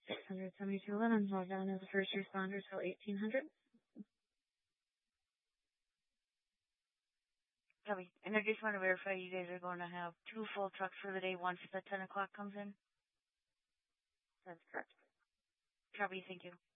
67211, log down as a first responder till 1800. Copy. And I just want to verify you guys are going to have 2 full trucks for the day once the 10 o'clock comes in? That's correct. Copy, thank you.